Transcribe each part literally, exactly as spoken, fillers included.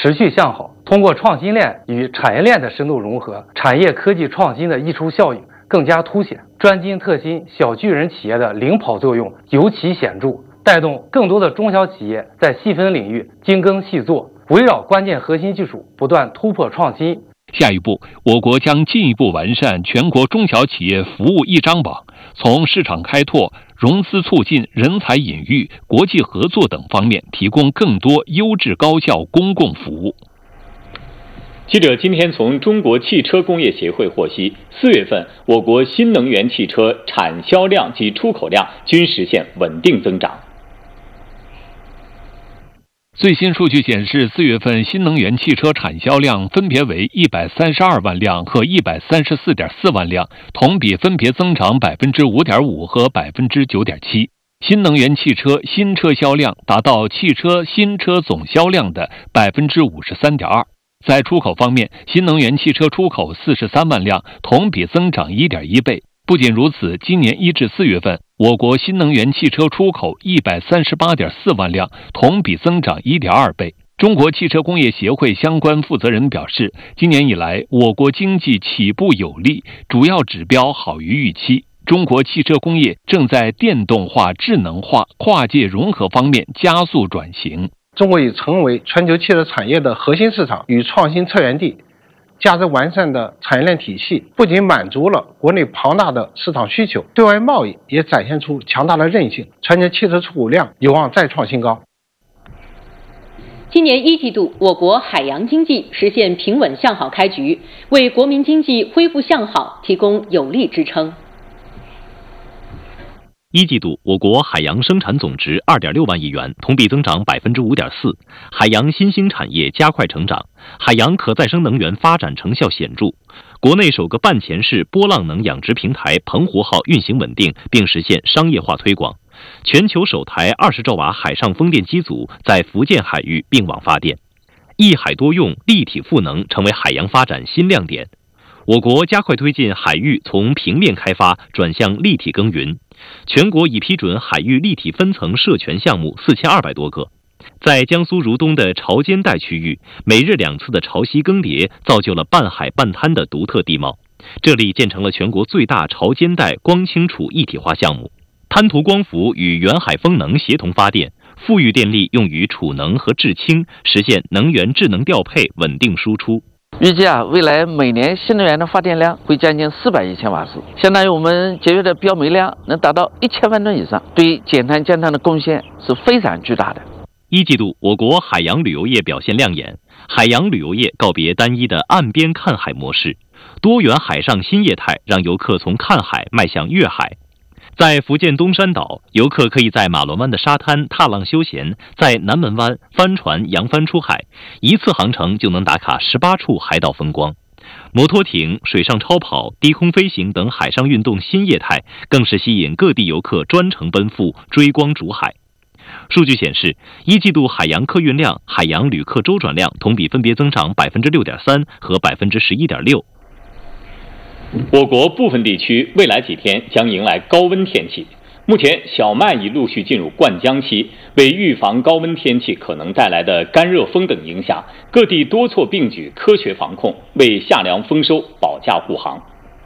持续向好。通过创新链与产业链的深度融合，产业科技创新的溢出效应更加凸显，专精特新小巨人企业的领跑作用尤其显著，带动更多的中小企业在细分领域精耕细作，围绕关键核心技术不断突破创新。 下一步，我国将进一步完善全国中小企业服务一张网，从市场开拓、融资促进、人才引育、国际合作等方面提供更多优质高效公共服务。 记者今天从中国汽车工业协会获悉，四月份我国新能源汽车产销量及出口量均实现稳定增长。 最新数据显示，四月份新能源汽车产销量分别为一百三十二万辆和一百三十四点四万辆，同比分别增长百分之五点五和百分之九点七。新能源汽车新车销量达到汽车新车总销量的百分之五十三点二。在出口方面，新能源汽车出口四十三万辆，同比增长一点一倍。不仅如此，今年一至四月份，我国新能源汽车出口一百三十八点四万辆，同比增长一点二倍。中国汽车工业协会相关负责人表示，今年以来，我国经济起步有力，主要指标好于预期。中国汽车工业正在电动化、智能化、跨界融合方面加速转型。 中国已成为全球汽车产业的核心市场与创新策源地。价值完善的产业链体系不仅满足了国内庞大的市场需求，对外贸易也展现出强大的韧性，全年汽车出口量有望再创新高。 今年一季度，我国海洋经济实现平稳向好开局，为国民经济恢复向好提供有力支撑。 一季度，我国海洋生产总值二点六万亿元，同比增长百分之五点四，海洋新兴产业加快成长，海洋可再生能源发展成效显著。国内首个半潜式波浪能养殖平台澎湖号运行稳定，并实现商业化推广。全球首台二十兆瓦海上风电机组在福建海域并网发电，一海多用、立体赋能成为海洋发展新亮点。我国加快推进海域从平面开发转向立体耕耘，全国已批准海域立体分层设权项目四千二百多个。在江苏如东的潮间带区域，每日两次的潮汐更迭造就了半海半滩的独特地貌，这里建成了全国最大潮间带光氢储一体化项目。滩涂光伏与远海风能协同发电，富裕电力用于储能和制氢，实现能源智能调配稳定输出。 预计啊，未来每年新能源的发电量会将近四百亿千瓦时，相当于我们节约的标煤量能达到一千万吨以上，对减碳降碳的贡献是非常巨大的。 一季度，我国海洋旅游业表现亮眼，海洋旅游业告别单一的岸边看海模式，多元海上新业态让游客从看海迈向阅海。在福建东山岛，游客可以在马龙湾的沙滩踏浪休闲，在南门湾帆船扬帆出海，一次航程就能打卡十八处海岛风光。摩托艇、水上超跑、低空飞行等海上运动新业态，更是吸引各地游客专程奔赴追光逐海。数据显示，一季度海洋客运量、海洋旅客周转量同比分别增长百分之六点三和百分之十一点六。 我国部分地区未来几天将迎来高温天气。目前，小麦已陆续进入灌浆期，为预防高温天气可能带来的干热风等影响，各地多措并举，科学防控，为夏粮丰收保驾护航。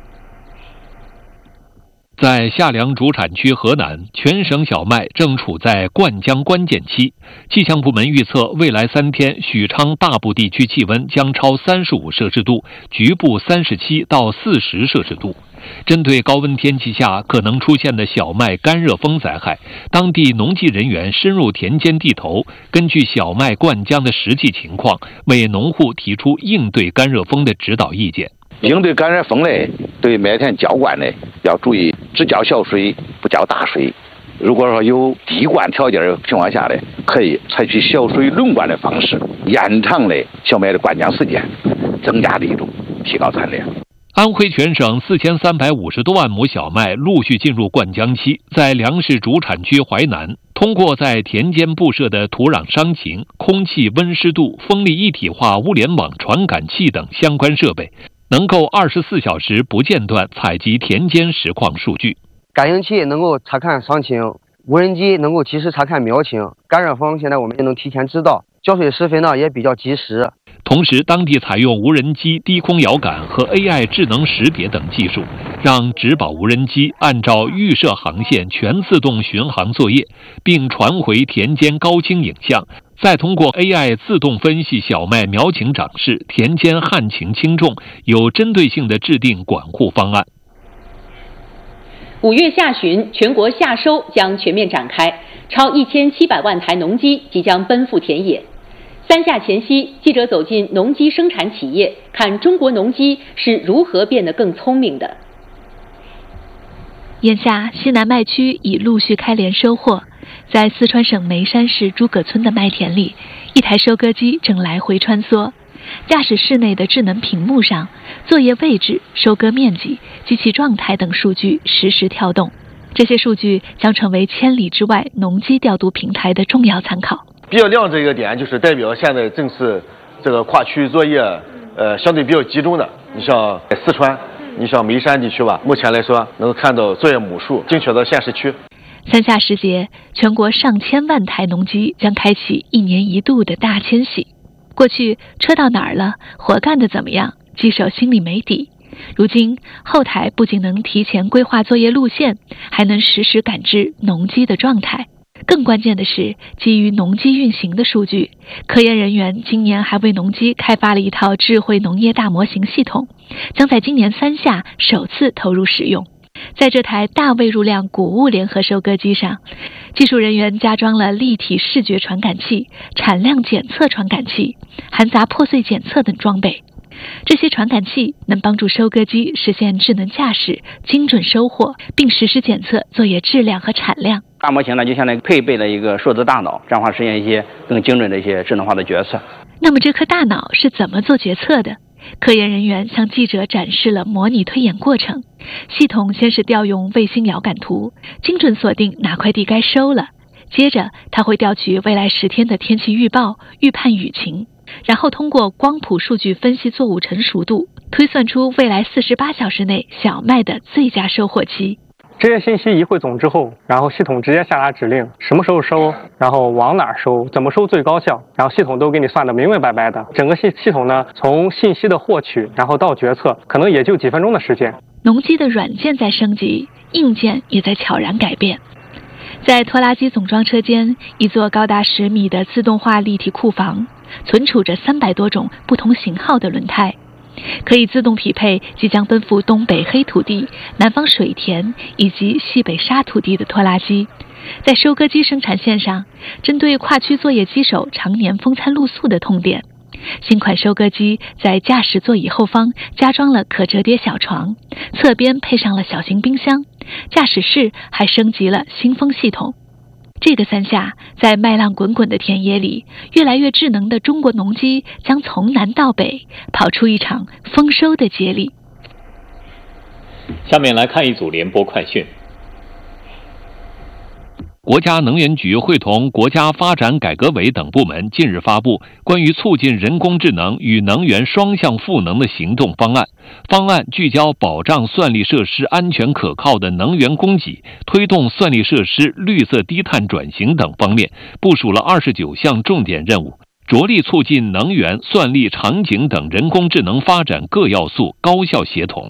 在夏粮主产区河南，全省小麦正处在灌浆关键期。气象部门预测，未来三天许昌大部地区气温将超三十五摄氏度，局部三十七到四十摄氏度。针对高温天气下可能出现的小麦干热风灾害，当地农技人员深入田间地头，根据小麦灌浆的实际情况，为农户提出应对干热风的指导意见。 应对干热风呢，对麦田浇灌呢，要注意只浇小水，不浇大水。如果说有滴灌条件的情况下呢，可以采取小水轮灌的方式，延长呢小麦的灌浆时间，增加力度，提高产量。 安徽全省四千三百五十多万亩小麦陆续进入灌浆期，在粮食主产区淮南，通过在田间布设的土壤伤情、空气温湿度、风力一体化物联网传感器等相关设备，能够二十四小时不间断采集田间实况数据。 感应器能够查看伤情，无人机能够及时查看苗情，干热风现在我们也能提前知道， 浇水施肥呢也比较及时。 同时，当地采用无人机低空遥感和 A I 智能识别等技术，让植保无人机按照预设航线全自动巡航作业，并传回田间高清影像，再通过 A I 自动分析小麦苗情长势、田间旱情轻重，有针对性地制定管护方案。 五月下旬，全国夏收将全面展开，超一千七百万台农机即将奔赴田野。三夏前夕，记者走进农机生产企业，看中国农机是如何变得更聪明的。 眼下，西南麦区已陆续开镰收获。在四川省眉山市诸葛村的麦田里，一台收割机正来回穿梭。驾驶室内的智能屏幕上，作业位置、收割面积、机器状态等数据实时跳动。这些数据将成为千里之外农机调度平台的重要参考。 比较亮这个点，就是代表现在正是这个跨区域作业，呃，相对比较集中的。你像四川，你像眉山地区吧，目前来说能够看到作业亩数精确到县市区。 三夏时节，全国上千万台农机将开启一年一度的大迁徙。过去车到哪儿了，活干得怎么样，机手心里没底。如今后台不仅能提前规划作业路线，还能实时感知农机的状态。更关键的是，基于农机运行的数据，科研人员今年还为农机开发了一套智慧农业大模型系统，将在今年三夏首次投入使用。在这台大未入量谷物联合收割机上，技术人员加装了立体视觉传感器、产量检测传感器、含杂破碎检测等装备。这些传感器能帮助收割机实现智能驾驶、精准收获，并实时检测作业质量和产量。 大模型呢，就相当于配备了一个数字大脑，这样的话实现一些更精准的一些智能化的决策。 那么这颗大脑是怎么做决策的？科研人员向记者展示了模拟推演过程。系统先是调用卫星遥感图，精准锁定哪块地该收了。接着，它会调取未来十天的天气预报，预判雨情，然后通过光谱数据分析作物成熟度，推算出未来四十八小时内小麦的最佳收获期。 这些信息一汇总之后，然后系统直接下达指令，什么时候收，然后往哪儿收，怎么收最高效，然后系统都给你算得明明白白的。整个系系统呢，从信息的获取，然后到决策，可能也就几分钟的时间。 农机的软件在升级，硬件也在悄然改变。在拖拉机总装车间，一座高达十米的自动化立体库房，存储着三百多种不同型号的轮胎。可以自动匹配即将奔赴东北黑土地、南方水田以及西北沙土地的拖拉机。在收割机生产线上，针对跨区作业机手常年风餐露宿的痛点，新款收割机在驾驶座椅后方加装了可折叠小床，侧边配上了小型冰箱，驾驶室还升级了新风系统。这个三夏，在麦浪滚滚的田野里，越来越智能的中国农机将从南到北跑出一场丰收的接力。 下面来看一组联播快讯。 国家能源局会同国家发展改革委等部门近日发布关于促进人工智能与能源双向赋能的行动方案。方案聚焦保障算力设施安全可靠的能源供给，推动算力设施绿色低碳转型等方面，部署了二十九项重点任务，着力促进能源、算力、场景等人工智能发展各要素高效协同。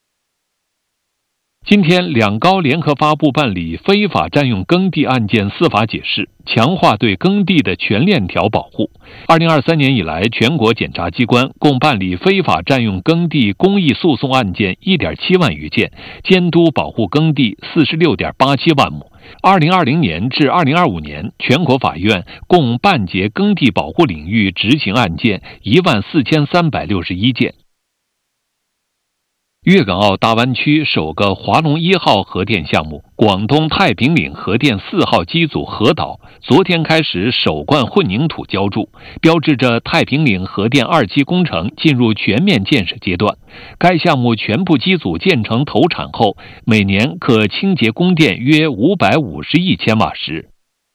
今天，两高联合发布办理非法占用耕地案件司法解释，强化对耕地的全链条保护。二零二三年以来，全国检察机关共办理非法占用耕地公益诉讼案件一点七万余件，监督保护耕地四十六点八七万亩。二零二零年至二零二五年，全国法院共办结耕地保护领域执行案件一万四千三百六十一件。粤港澳大湾区首个华龙一号核电项目广东太平岭核电四号机组核岛昨天开始首罐混凝土浇筑，标志着太平岭核电二期工程进入全面建设阶段。该项目全部机组建成投产后，每年可清洁供电约五百五十亿千瓦时。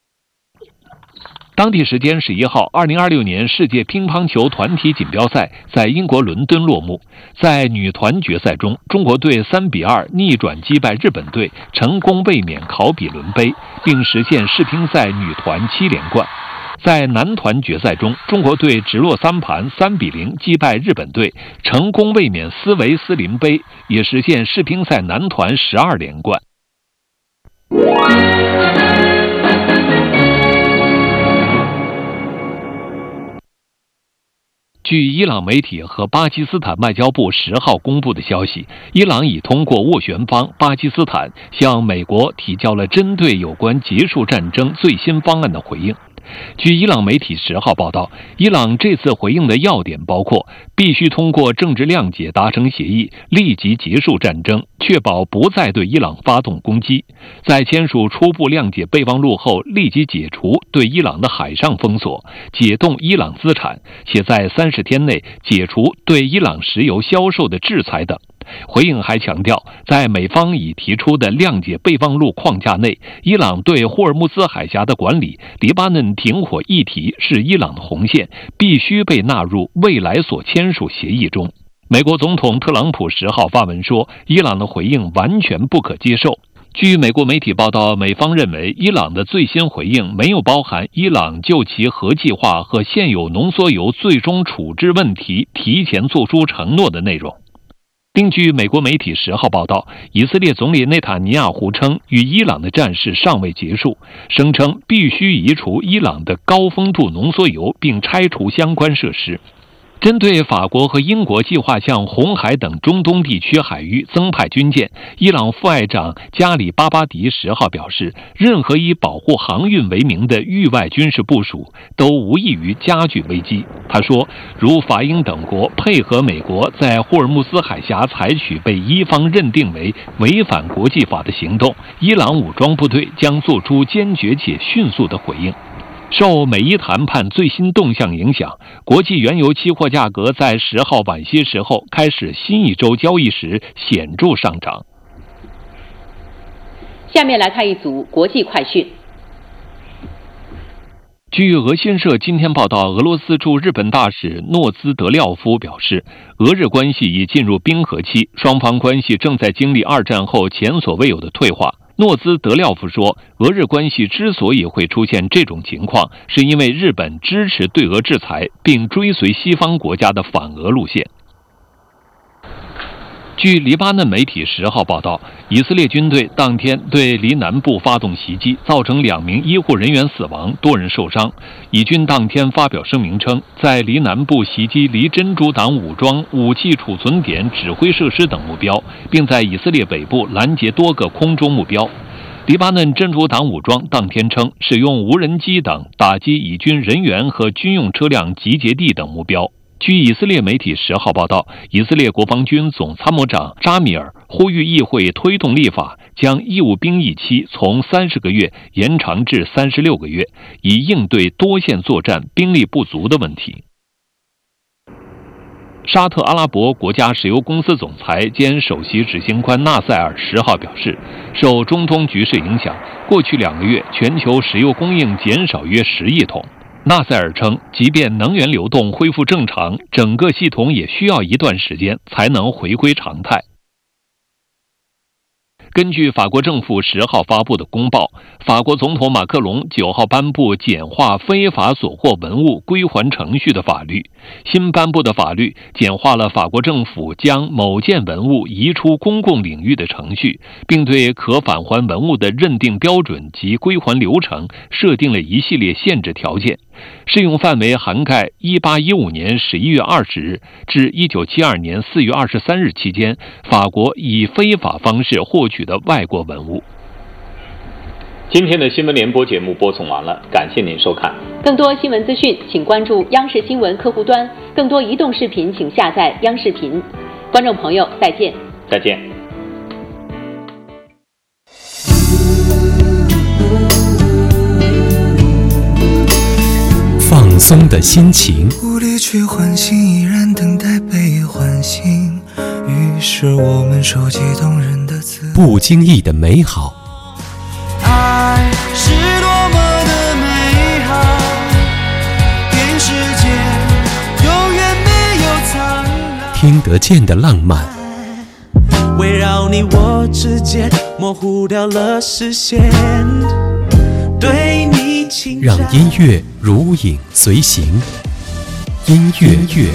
当地时间十一号，二零二六年世界乒乓球团体锦标赛在英国伦敦落幕。在女团决赛中，中国队三比二逆转击败日本队，成功卫冕考比伦杯，并实现世乒赛女团七连冠。 在男团决赛中，中国队直落三盘三比零击败日本队，成功卫冕斯维斯林杯，也实现世乒赛男团十二连冠。据伊朗媒体和巴基斯坦外交部十号公布的消息，伊朗已通过斡旋方巴基斯坦向美国提交了针对有关结束战争最新方案的回应。据伊朗媒体十号报道，伊朗这次回应的要点包括必须通过政治谅解达成协议，立即结束战争，确保不再对伊朗发动攻击；在签署初步谅解备忘录后，立即解除对伊朗的海上封锁，解冻伊朗资产，且在三十天内解除对伊朗石油销售的制裁等。回应还强调，在美方已提出的谅解备忘录框架内，伊朗对霍尔木兹海峡的管理、黎巴嫩停火议题是伊朗的红线，必须被纳入未来所签署协议中。美国总统特朗普十号发文说，伊朗的回应完全不可接受。据美国媒体报道，美方认为伊朗的最新回应没有包含伊朗就其核计划和现有浓缩铀最终处置问题提前做出承诺的内容。另据美国媒体十号报道，以色列总理内塔尼亚胡称，与伊朗的战事尚未结束，声称必须移除伊朗的高丰度浓缩铀，并拆除相关设施。针对法国和英国计划向红海等中东地区海域增派军舰，伊朗副外长加里巴巴迪十号表示，任何以保护航运为名的域外军事部署都无异于加剧危机。他说，如法英等国配合美国在霍尔木兹海峡采取被伊方认定为违反国际法的行动，伊朗武装部队将做出坚决且迅速的回应。受美伊谈判最新动向影响，国际原油期货价格在十号晚些时候开始新一周交易时显著上涨。 下面来看一组国际快讯。 据俄新社今天报道，俄罗斯驻日本大使诺兹德廖夫表示，俄日关系已进入冰河期，双方关系正在经历二战后前所未有的退化。诺兹德廖夫说，俄日关系之所以会出现这种情况，是因为日本支持对俄制裁，并追随西方国家的反俄路线。据黎巴嫩媒体十号报道，以色列军队当天对黎南部发动袭击，造成两名医护人员死亡，多人受伤。以军当天发表声明称，在黎南部袭击黎真主党武装武器储存点、指挥设施等目标，并在以色列北部拦截多个空中目标。黎巴嫩真主党武装当天称，使用无人机等打击以军人员和军用车辆集结地等目标。据以色列媒体十号报道，以色列国防军总参谋长扎米尔呼吁议会推动立法，将义务兵役期从三十个月延长至三十六个月，以应对多线作战兵力不足的问题。沙特阿拉伯国家石油公司总裁兼首席执行官纳赛尔十号表示，受中东局势影响，过去两个月全球石油供应减少约十亿桶。纳赛尔称，即便能源流动恢复正常，整个系统也需要一段时间才能回归常态。根据法国政府十号发布的公报，法国总统马克龙九号颁布简化非法所获文物归还程序的法律。新颁布的法律简化了法国政府将某件文物移出公共领域的程序，并对可返还文物的认定标准及归还流程设定了一系列限制条件。适用范围涵盖一八一五年十一月二十日至一九七二年四月二十三日期间，法国以非法方式获取的外国文物。 今天的新闻联播节目播送完了，感谢您收看。 更多新闻资讯，请关注央视新闻客户端；更多移动视频，请下载央视频。观众朋友，再见。 再见。 放松的心情， 无力去唤醒，依然等待被唤醒。于是我们收集动人的词， 不经意的美好。 爱是多么的美好，全世界永远没有灿烂。 听得见的浪漫， 围绕你我之间模糊掉了视线，对你让音乐如影随形，音乐乐